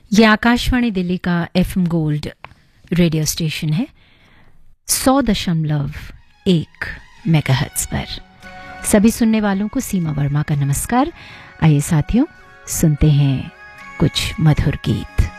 ये आकाशवाणी दिल्ली का FM gold radio station है 100.1 मेगाहर्ट्ज पर। सभी सुनने वालों को सीमा वर्मा का नमस्कार। आइए साथियों, सुनते हैं कुछ मधुर गीत।